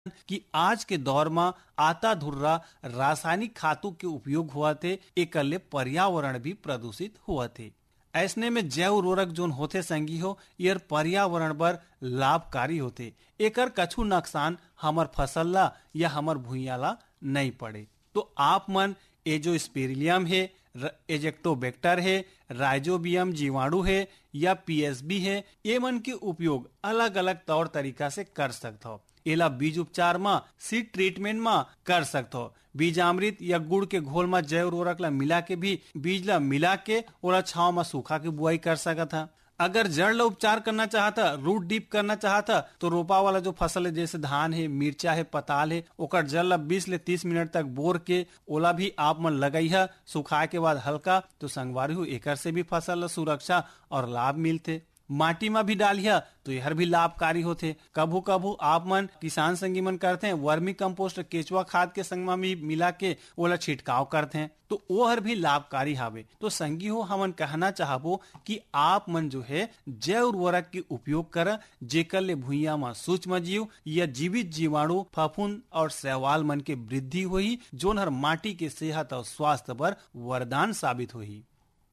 कि आज के दौर में आता धुर्रा रासायनिक खादों के उपयोग हुआ थे, एकले पर्यावरण भी प्रदूषित हुआ थे। ऐसने में जैव उर्वरक जोन होते संगी हो ये पर्यावरण पर लाभकारी होते, एकर कछु नुकसान हमर फसल ला या हमर भूइया ला नहीं पड़े। तो आप मन ये जो स्पिरिलियम है, एजेक्टोबैक्टर है, राइजोबियम जीवाणु है या पीएसबी है, ये मन के उपयोग अलग अलग तौर तरीका से कर सकते हो। एला बीज उपचार में, सीड ट्रीटमेंट में कर सकते हो। बीजामृत या गुड़ के घोल में जैव उर्वरक ला मिला के भी बीज ला मिला के ओला छाव में सूखा के बुआई कर सकता है। अगर जड़ ला उपचार करना चाहता, रूट डीप करना चाहता, तो रोपा वाला जो फसल है जैसे धान है, मिर्चा है, पताल है, ओकर जड़ ला 20 से 30 मिनट तक बोर के ओला भी आप मन लगाई है। सुखाए के बाद हल्का तो संगवारी हो, एकर से भी फसल ला सुरक्षा और लाभ मिलते। माटी में भी डालिया तो यह भी लाभकारी होते। कभू कभू आप मन किसान संगी मन करते हैं वर्मी कंपोस्ट केचुआ खाद के संग में भी मिला के ओला छिड़काव करते हैं, तो वो हर भी लाभकारी हावे। तो संगी हो हमन कहना चाहबो कि आप मन जो है जैव उर्वरक के उपयोग कर, जेकर ले भुइया में सूक्ष्म जीव या जीवित जीवाणु, फफूंद और शैवाल मन के वृद्धि होही, जोन हर माटी के सेहत और स्वास्थ्य पर वरदान साबित होही।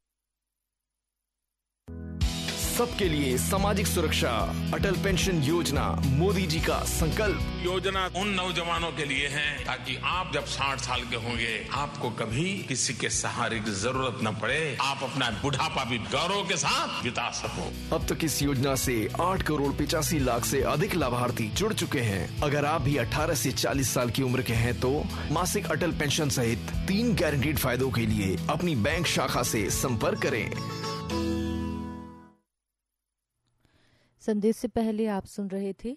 सबके लिए सामाजिक सुरक्षा, अटल पेंशन योजना मोदी जी का संकल्प। योजना उन नौजवानों के लिए है ताकि आप जब 60 साल के होंगे आपको कभी किसी के सहारे की जरूरत न पड़े, आप अपना बुढ़ापा भी गौरव के साथ बिता सको। अब तक इस योजना से 8 करोड़ 85 लाख से अधिक लाभार्थी जुड़ चुके हैं। अगर आप भी 18 से 40 साल की उम्र के हैं तो मासिक अटल पेंशन सहित 3 गारंटीड फायदों के लिए अपनी बैंक शाखा से संपर्क करें। संदेश से पहले आप सुन रहे थे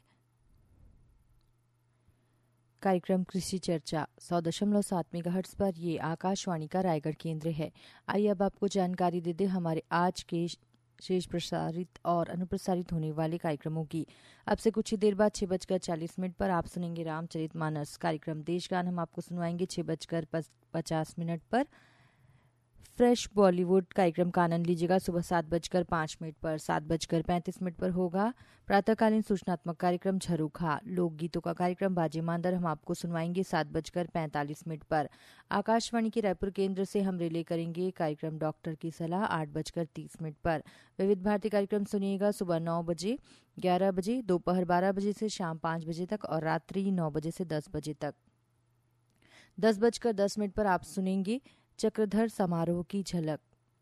कार्यक्रम कृषि चर्चा 100.7 मेगाहर्ट्ज पर। ये आकाशवाणी का रायगढ़ केंद्र है। आइए अब आपको जानकारी दे दे हमारे आज के शेष प्रसारित और अनुप्रसारित होने वाले कार्यक्रमों की। अब से कुछ ही देर बाद 6:40 पर आप सुनेंगे रामचरितमानस कार्यक्रम। देशगान हम आपको सुनवाएंगे 6:50 पर। फ्रेश बॉलीवुड कार्यक्रम का आनंद लीजिएगा सुबह 7:05 पर। 7:35 पर होगा प्रातःकालीन सूचनात्मक कार्यक्रम झरोखा। लोकगीतों का कार्यक्रम बाजे मांदर हम आपको सुनवाएंगे 7:45 पर। आकाशवाणी के रायपुर केंद्र से हम रिले करेंगे कार्यक्रम डॉक्टर की सलाह 8:30 पर। विविध भारती कार्यक्रम सुनिएगा सुबह 9 बजे, 11 बजे, दोपहर 12 बजे से शाम 5 बजे तक और रात्रि 9 बजे से 10 बजे तक। 10:10 पर आप सुनेंगे चक्रधर समारोह की झलक।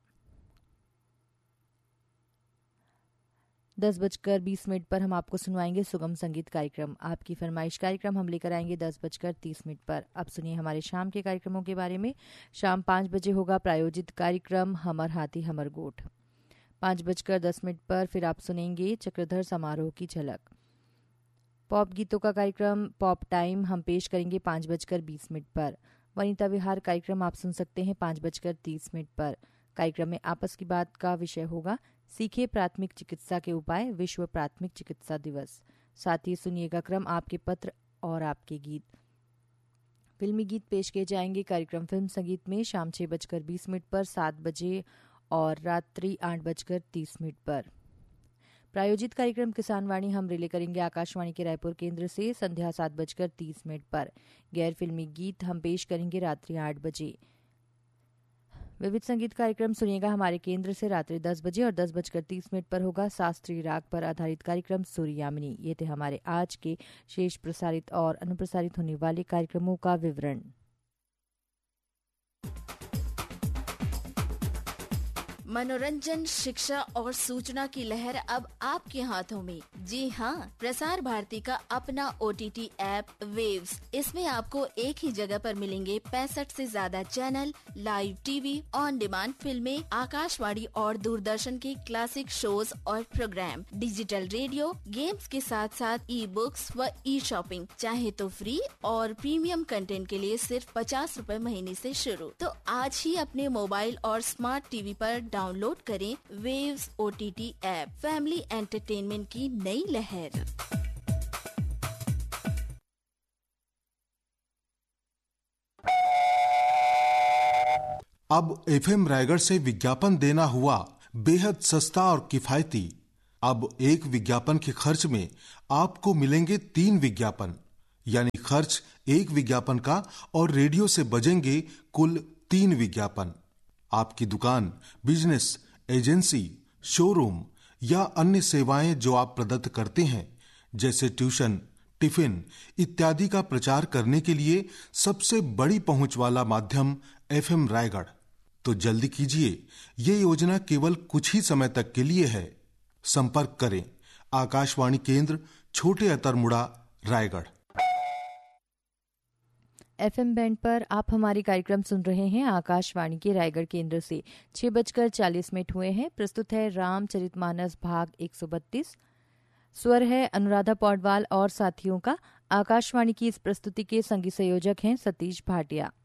10:20 पर हम आपको सुनवाएंगे सुगम संगीत कार्यक्रम। आपकी फरमाइश कार्यक्रम हम लेकर आएंगे 10:30 पर। अब सुनिए हमारे शाम के कार्यक्रमों के बारे में। शाम 5 बजे होगा प्रायोजित कार्यक्रम हमर हाथी हमर गोठ। 5:10 पर फिर आप सुनेंगे चक्रधर समारोह की झलक। पॉप गीतों का कार्यक्रम पॉप टाइम हम पेश करेंगे 5:20 पर। वनिता विहार कार्यक्रम आप सुन सकते हैं 5:30 पर। कार्यक्रम में आपस की बात का विषय होगा सीखे प्राथमिक चिकित्सा के उपाय, विश्व प्राथमिक चिकित्सा दिवस। साथ ही सुनिएगा क्रम आपके पत्र और आपके गीत। फिल्मी गीत पेश किए जाएंगे कार्यक्रम फिल्म संगीत में शाम 6:20 पर, 7 बजे और रात्रि 8:30 पर। प्रायोजित कार्यक्रम किसान वाणी हम रिले करेंगे आकाशवाणी के रायपुर केंद्र से संध्या 7:30 पर। गैर फिल्मी गीत हम पेश करेंगे रात्रि 8 बजे। विविध संगीत कार्यक्रम सुनिएगा हमारे केंद्र से रात्रि 10 बजे और 10:30 पर होगा शास्त्रीय राग पर आधारित कार्यक्रम सूर्यामिनी। ये थे हमारे आज के शेष प्रसारित और अनुप्रसारित होने वाले कार्यक्रमों का विवरण। मनोरंजन, शिक्षा और सूचना की लहर अब आपके हाथों में। जी हाँ, प्रसार भारती का अपना OTT ऐप वेव्स। इसमें आपको एक ही जगह पर मिलेंगे 65 से ज्यादा channel, live TV, on demand फिल्में, आकाशवाणी और दूरदर्शन के क्लासिक शोज और प्रोग्राम, डिजिटल रेडियो, गेम्स के साथ साथ ई-बुक्स व ई-शॉपिंग। चाहे तो फ्री और प्रीमियम कंटेंट के लिए सिर्फ 50 रुपए महीने से शुरू। तो आज ही अपने मोबाइल और स्मार्ट टीवी पर डाउनलोड करें waves OTT app. Family entertainment की नई लहर। अब FM रायगढ़ से विज्ञापन देना हुआ बेहद सस्ता और किफायती। अब एक विज्ञापन के खर्च में आपको मिलेंगे 3 विज्ञापन। यानी खर्च 1 विज्ञापन का और रेडियो से बजेंगे कुल 3 विज्ञापन। आपकी दुकान, बिजनेस, एजेंसी, शोरूम या अन्य सेवाएं जो आप प्रदत्त करते हैं, जैसे ट्यूशन, टिफिन इत्यादि का प्रचार करने के लिए सबसे बड़ी पहुंच वाला माध्यम एफएम रायगढ़। तो जल्दी कीजिए, ये योजना केवल कुछ ही समय तक के लिए है। संपर्क करें आकाशवाणी केंद्र, छोटे अतरमुड़ा, रायगढ़। एफएम बैंड पर आप हमारी कार्यक्रम सुन रहे हैं आकाशवाणी के रायगढ़ केंद्र से। 6:40 हुए हैं। प्रस्तुत है रामचरितमानस भाग 132। स्वर है अनुराधा पौडवाल और साथियों का। आकाशवाणी की इस प्रस्तुति के संगीत संयोजक हैं सतीश भाटिया।